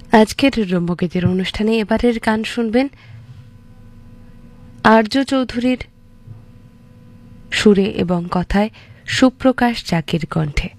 আজকের রম্যগীতির অনুষ্ঠানে এবারের গান শুনবেন আর্য চৌধুরীর সুরে এবং কথায় সুপ্রকাশ চাকির কণ্ঠে।